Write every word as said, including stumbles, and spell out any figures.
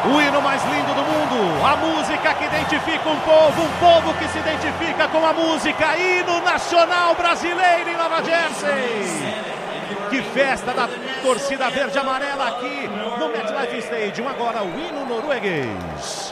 O hino mais lindo do mundo, a música que identifica um povo, um povo que se identifica com a música, hino nacional brasileiro em Nova Jersey. Que festa da torcida verde e amarela aqui no MetLife Stadium. Agora o hino norueguês.